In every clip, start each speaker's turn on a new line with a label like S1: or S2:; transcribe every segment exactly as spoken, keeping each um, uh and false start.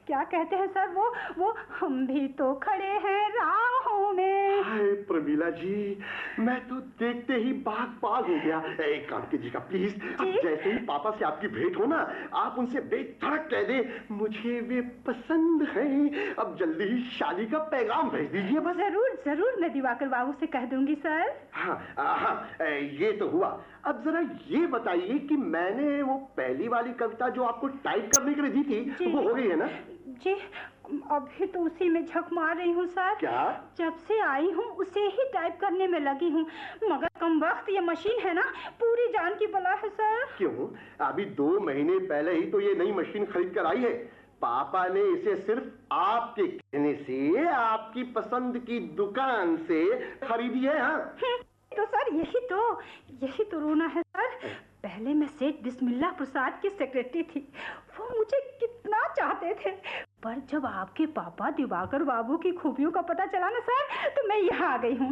S1: क्या कहते हैं सर वो वो हम भी तो खड़े हैं राहों में।
S2: हाय प्रमीला जी, मैं तो देखते ही बाग बाग हो गया। एक काम कीजिएगा प्लीज, अब जैसे ही पापा से आपकी भेंट हो ना, आप उनसे बेधड़क कह दे मुझे वे पसंद हैं। अब जल्दी ही शादी का पैगाम भेज दीजिए बस।
S1: जरूर जरूर, मैं दिवाकर बाबू से कह दूंगी सर।
S2: हाँ हाँ, ये तो हुआ। अब जरा ये बताइए कि मैंने वो पहली वाली कविता जो आपको टाइप करने के लिए दी थी, वो हो गई है ना?
S1: जी, अभी तो उसी में झक मार रही हूँ सर।
S2: क्या?
S1: जब से आई हूँ उसे ही टाइप करने में लगी हूँ, मगर कम वक्त ये मशीन है ना, पूरी जान की बला है सर।
S2: क्यों? अभी दो महीने पहले ही तो ये नई मशीन खरीद कर आई है। पापा ने इसे सिर्फ आपके कहने से, आपकी पसंद की दुकान से खरीदी है। हाँ
S1: तो सर यही तो यही तो रोना है सर। पहले मैं सेठ बिस्मिल्लाह प्रसाद की सेक्रेटरी थी, वो मुझे कितना चाहते थे, पर जब आपके पापा दिवाकर बाबू की खूबियों का पता चला ना सर, तो मैं यहाँ आ गई हूँ।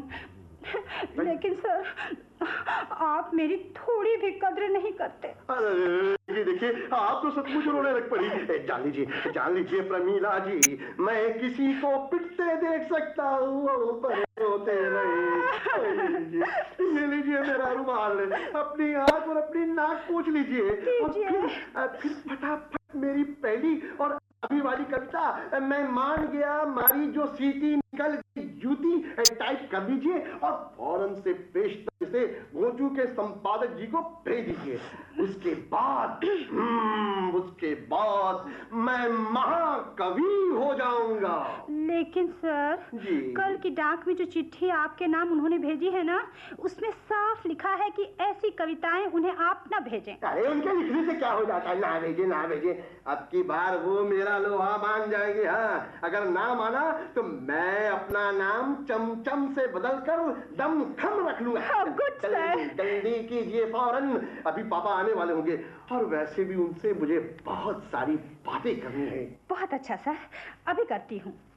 S1: लेकिन सर आप मेरी थोड़ी भी कद्र नहीं करते।
S2: अरे देखिए, आप तो सचमुच रोने लग पड़ी। जान लीजिए जान लीजिए प्रमीला जी, मैं किसी को पिटते देख सकता हूँ पर रोते नहीं। ये लीजिए मेरा रुमाल, अपनी आँख और अपनी नाक पोंछ लीजिए और फिर फिर फटाफट मेरी पहली और अभी वाली कविता मैं मान गया मारी जो सीटी निकल जूती टाइप कर दीजिए और फौरन से पेश से गोचू के संपादक जी को भेज दीजिए। उसके बाद उसके बाद मैं महाकवि हो जाऊंगा।
S1: लेकिन सर
S2: जी,
S1: कल की डाक में जो चिट्ठी आपके नाम उन्होंने भेजी है ना, उसमें साफ लिखा है कि ऐसी कविताएं उन्हें आप ना भेजें।
S2: अरे उनके लिखने से क्या हो जाता है, ना भेजे ना भेजे, अब की बार वो मेरा लोहा मान जाएंगे। हाँ, अगर ना माना तो मैं अपना नाम चमचम से बदल कर दम खम रख लूंगा।
S1: गुड सर,
S2: जल्दी कीजिए फौरन, अभी पापा आने वाले होंगे और वैसे भी उनसे मुझे बहुत सारी बातें करनी है।
S1: बहुत अच्छा सर, अभी करती हूँ।